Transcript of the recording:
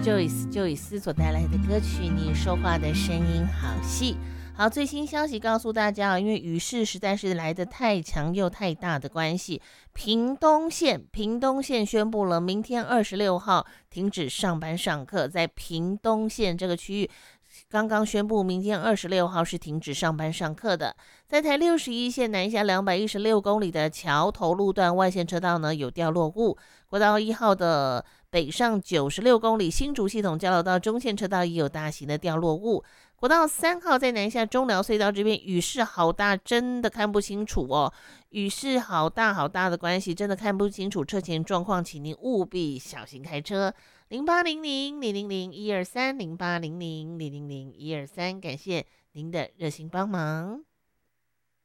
Joyce 所带来的歌曲《你说话的声音好细》。好，最新消息告诉大家，因为雨势实在是来得太强又太大的关系，屏东县宣布了，明天26号停止上班上课，在屏东县这个区域。刚刚宣布，明天26号是停止上班上课的。在台61线南下216公里的桥头路段外线车道呢有掉落物，国道1号的北上96公里新竹系统交流道中线车道也有大型的掉落物。国道3号在南下中寮隧道这边雨势好大，真的看不清楚哦。雨势好大的关系，真的看不清楚车前状况，请您务必小心开车。0800-000-123 0800-000-123，感谢您的热心帮忙。